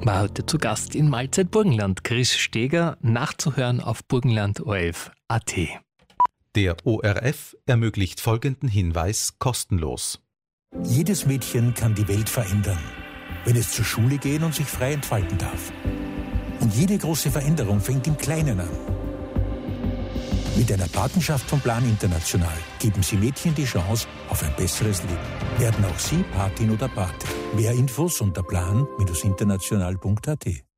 War heute zu Gast in Mahlzeit Burgenland Chris Steger, nachzuhören auf burgenlandorf.at. Der ORF ermöglicht folgenden Hinweis kostenlos. Jedes Mädchen kann die Welt verändern, wenn es zur Schule gehen und sich frei entfalten darf. Und jede große Veränderung fängt im Kleinen an. Mit einer Patenschaft vom Plan International geben Sie Mädchen die Chance auf ein besseres Leben. Werden auch Sie Patin oder Pate. Mehr Infos unter plan-international.at.